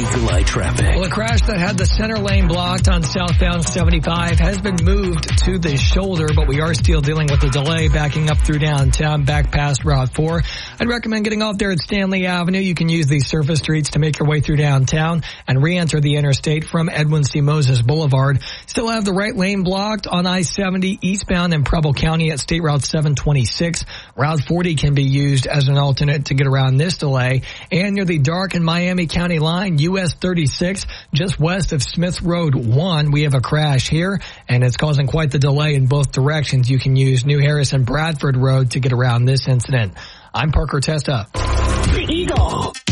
July traffic. Well, a crash that had the center lane blocked on southbound 75 has been moved to the shoulder, but we are still dealing with a delay backing up through downtown, back past Route 4. I'd recommend getting off there at Stanley Avenue. You can use these surface streets to make your way through downtown and re-enter the interstate from Edwin C. Moses Boulevard. Still have the right lane blocked on I-70 eastbound in Preble County at State Route 726. Route 40 can be used as an alternate to get around this delay. And near the Dark and Miami County line, US 36, just west of Smith Road 1, we have a crash here, and it's causing quite the delay in both directions. You can use New Harris and Bradford Road to get around this incident. I'm Parker Testa. The Eagle.